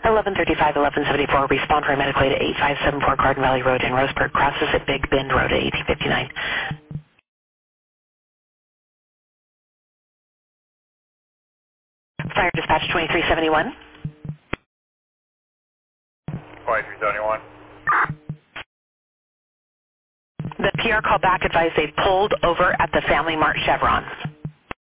1135, 1174, respond paramedically to 8574 Garden Valley Road in Roseburg, crosses at Big Bend Road at 1859. Fire dispatch 2371. 2371. The PR call back advised they pulled over at the Family Mart Chevron.